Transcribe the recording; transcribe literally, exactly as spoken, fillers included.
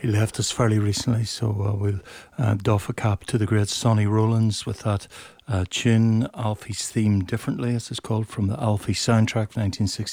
he left us fairly recently, so uh, we'll uh, doff a cap to the great Sonny Rollins with that uh, tune, Alfie's Theme Differently, as it's called, from the Alfie soundtrack, nineteen sixty-six.